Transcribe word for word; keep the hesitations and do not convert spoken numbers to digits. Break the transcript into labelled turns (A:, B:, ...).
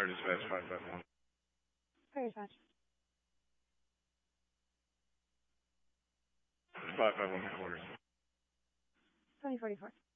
A: Or dispatch five five one.
B: Fire dispatch.
A: five five one headquarters.
B: twenty forty-four.